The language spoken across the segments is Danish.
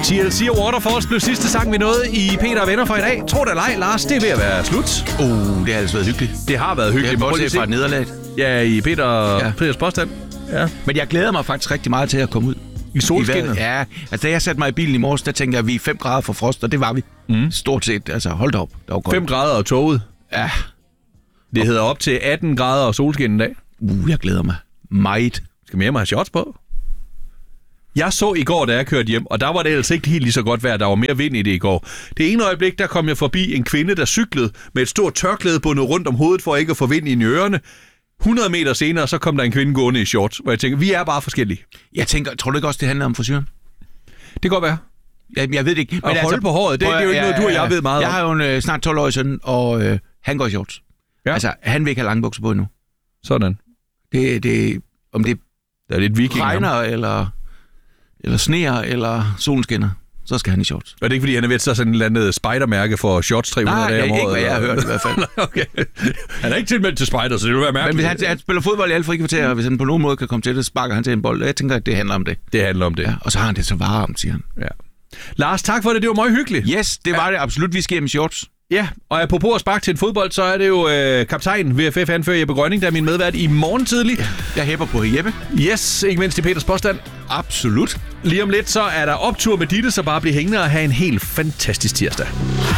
TLC og Waterfalls blev sidste sang, vi nåede i Peter og Venner for i dag. Tro det eller ej, Lars, det er ved at være slut. Det har altså været hyggeligt. Det har været hyggeligt. Det er bortset fra et nederlag. Ja, i Peters påstand. Ja. Men jeg glæder mig faktisk rigtig meget til at komme ud. I solskinnet? Ja, altså da jeg satte mig i bilen i morges, der tænkte jeg, at vi er 5 grader fra frost, og det var vi. Stort set, altså hold da op. 5 grader og toget. Ja. Det hedder op til 18 grader og solskin en dag. Jeg glæder mig meget. Skal vi hjem og have shots på? Jeg så i går, da jeg kørte hjem, og der var det ellers ikke helt lige så godt vejr. Der var mere vind i det i går. Det ene øjeblik, der kom jeg forbi en kvinde, der cyklede med et stort tørklæde bundet rundt om hovedet, for ikke at få vind ind i ørerne. 100 meter senere, så kom der en kvinde gående i shorts, hvor jeg tænker, vi er bare forskellige. Jeg tænker, tror du ikke også, det handler om frisyren? Det kan godt være. Jeg ved det ikke. Men holde på håret, det er jo ikke noget, du og jeg ved meget om. Jeg har jo en snart 12-årig søn, og han går i shorts. Ja. Altså, han vil ikke have lange bukser på endnu. Sådan. Om det er lidt viking. Regner, eller sneer, eller solen skinner, så skal han i shorts. Og det er ikke, fordi han er ved at sådan et eller andet spidermærke for shorts 300 dage om året? Nej, ikke hvad jeg har hørt i hvert fald. Okay. Han er ikke tilmeldt til spider, så det vil være mærkeligt. Men hvis han spiller fodbold i alle frikvarterer, og hvis han på nogen måde kan komme til det, sparker han til en bold. Jeg tænker, at det handler om det. Det handler om det. Ja, og så har han det så varmt, siger han. Ja. Lars, tak for det. Det var meget hyggeligt. Yes, det var det absolut. Vi skal hjem i shorts. Ja, og apropos at sparke til en fodbold, så er det jo kaptajn VFF-anfører Jeppe Grønning, der er min medvært i morgen tidlig. Jeg hæpper på Jeppe. Yes, ikke mindst i Peters påstand. Absolut. Lige om lidt, så er der optur med Ditte, så bare bliv hængende og have en helt fantastisk tirsdag.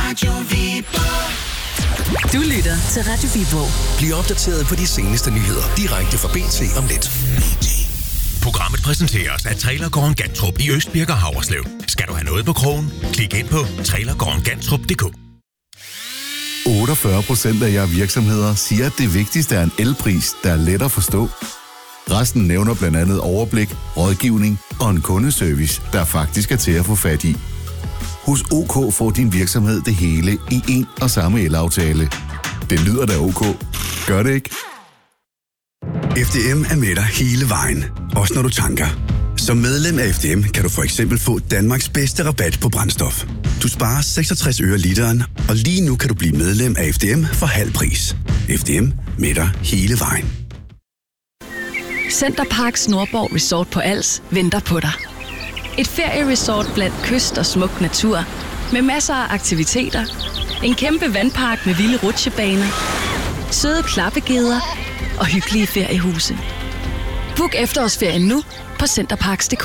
Du lytter til Radio Viborg. Bliv opdateret på de seneste nyheder direkte fra BT om lidt. Programmet præsenteres af Trailergården Gantrup i Østbirk og Havreslev. Skal du have noget på krogen? Klik ind på trailergårdengantrup.dk. 48% af jer virksomheder siger, at det vigtigste er en elpris, der er let at forstå. Resten nævner blandt andet overblik, rådgivning og en kundeservice, der faktisk er til at få fat i. Hos OK får din virksomhed det hele i en og samme elaftale. Det lyder da OK. Gør det ikke? FDM er med dig hele vejen, også når du tanker. Som medlem af FDM kan du for eksempel få Danmarks bedste rabat på brændstof. Du sparer 66 øre literen, og lige nu kan du blive medlem af FDM for halv pris. FDM med dig hele vejen. Centerparks Nordborg Resort på Als venter på dig. Et ferieresort blandt kyst og smuk natur, med masser af aktiviteter, en kæmpe vandpark med vilde rutsjebaner, søde klappegeder og hyggelige feriehuse. Book efterårsferien nu på centerparks.dk.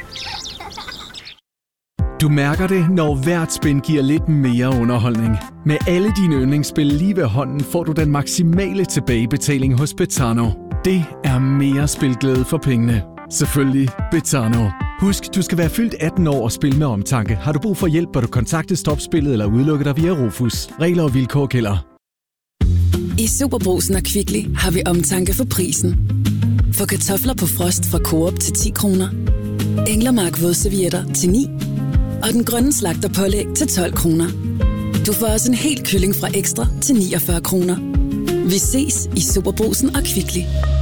Du mærker det, når hvert spin giver lidt mere underholdning. Med alle dine yndlingsspil lige ved hånden får du den maksimale tilbagebetaling hos Betano. Det er mere spilglæde for pengene. Selvfølgelig Betano. Husk, du skal være fyldt 18 år og spille med omtanke. Har du brug for hjælp, bør du kontakte Stopspillet eller udelukke dig via Rufus. Regler og vilkår gælder. I Superbrugsen og Kvickly har vi omtanke for prisen. For kartofler på frost fra Coop til 10 kroner. Englermark vådservietter til 9. Og den grønne slagterpålæg til 12 kroner. Du får også en hel kylling fra Ekstra til 49 kroner. Vi ses i Superbrugsen og Kvickly.